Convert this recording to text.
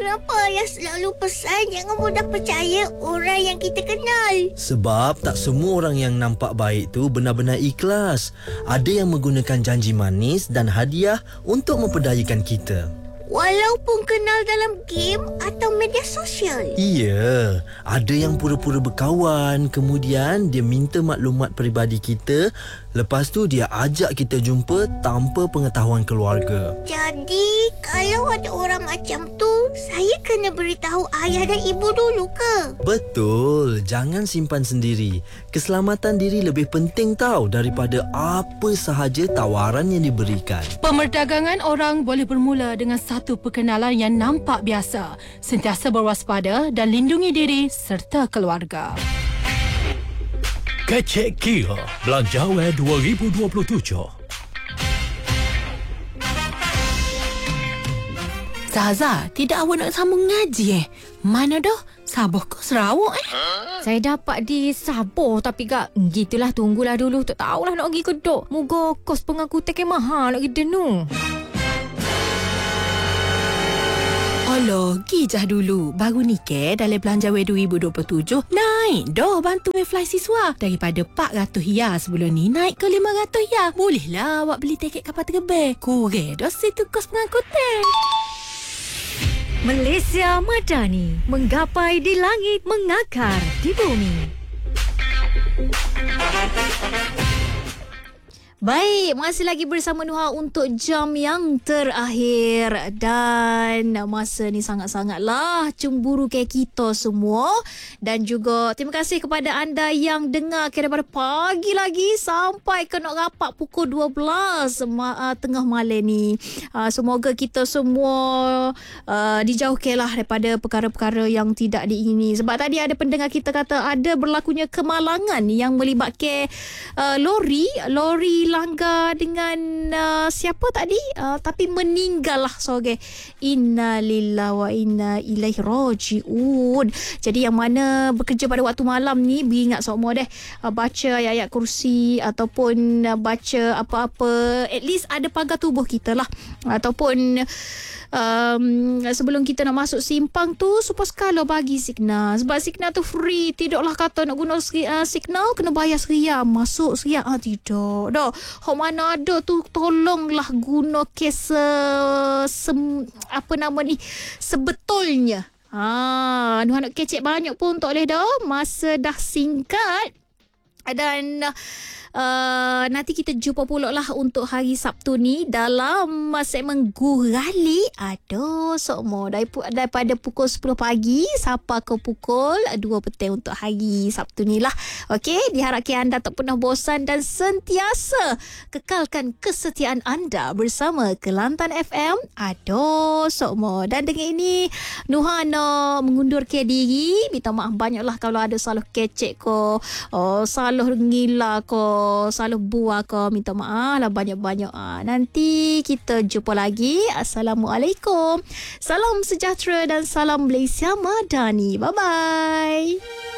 Kenapa ayah selalu pesan jangan mudah percaya orang yang kita kenal? Sebab tak semua orang yang nampak baik tu benar-benar ikhlas. Ada yang menggunakan janji manis dan hadiah untuk memperdayakan kita. Walaupun kenal dalam game atau media sosial. Iya, ada yang pura-pura berkawan, kemudian dia minta maklumat peribadi kita, lepas tu dia ajak kita jumpa tanpa pengetahuan keluarga. Jadi, kalau ada orang macam tu, saya kena beritahu ayah dan ibu dulu ke? Betul, jangan simpan sendiri. Keselamatan diri lebih penting tau daripada apa sahaja tawaran yang diberikan. Pemerdagangan orang boleh bermula dengan satu perkenalan yang nampak biasa. Sentiasa berwaspada dan lindungi diri serta keluarga. Kecek Kira Belanjawan 2027. Zaza, tidak awak nak sambung ngaji Mana dah? Sabah ke Sarawak Saya dapat di Sabah tapi kak gitulah, tunggulah dulu. Tak tahulah nak pergi kedok. Moga kos pengangkutan ke mahal nak pergi denu. Alah, gijah dulu. Baru nikah dalam Belanjawan 2027 naik dah bantu fly siswa. Daripada RM400 sebelum ni naik ke RM500. Bolehlah awak beli tiket kapal terbang. Kurang dah situ kos pengangkutan. Malaysia Madani, menggapai di langit, mengakar di bumi. Baik, masih lagi bersama Nuha untuk jam yang terakhir. Dan masa ni sangat-sangatlah cemburu kayak kita semua. Dan juga terima kasih kepada anda yang dengar daripada pagi lagi sampai ke nak rapat pukul 12 tengah malam ni. Semoga kita semua dijauhkanlah daripada perkara-perkara yang tidak diingini. Sebab tadi ada pendengar kita kata ada berlakunya kemalangan yang melibatkan lori langgar dengan siapa tadi tapi meninggal lah seorang. Innalillahi wa inna ilaihi rajiun. Jadi yang mana bekerja pada waktu malam ni, beringat semua deh, baca ayat-ayat kursi ataupun baca apa-apa, at least ada pagar tubuh kita lah. Ataupun sebelum kita nak masuk simpang tu, supaya sekali bagi signal. Sebab signal tu free. Tidaklah kata nak guna signal kena bayar seriam, masuk seriam. Tidak dah. Hok mana ada tu, tolonglah guna kes apa nama ni, sebetulnya. Nak kecek banyak pun tak boleh dah. Masa dah singkat. Dan nanti kita jumpa pula lah untuk hari Sabtu ni dalam segmen Gurali. Aduh, semua daripada pukul 10 pagi sampai ke pukul 2 petang untuk hari Sabtu ni lah. Okey, diharapkan anda tak pernah bosan dan sentiasa kekalkan kesetiaan anda bersama Kelantan FM. Aduh, semua. Dan dengan ini Nuha nak mengundurkan diri. Minta maaf banyaklah kalau ada salah kecek ko, salah ngila ko, salah buah ko, minta maaf lah banyak-banyak. Nanti kita jumpa lagi. Assalamualaikum. Salam sejahtera dan salam Malaysia Madani. Bye-bye.